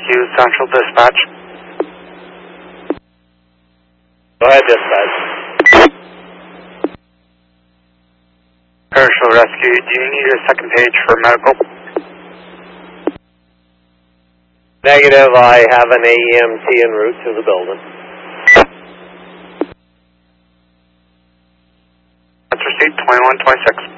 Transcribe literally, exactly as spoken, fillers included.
Rescue Central Dispatch. Go ahead, dispatch. Herschel Rescue, do you need a second page for medical? Negative, I have an A E M T en route to the building. Let's receive twenty-one twenty-six.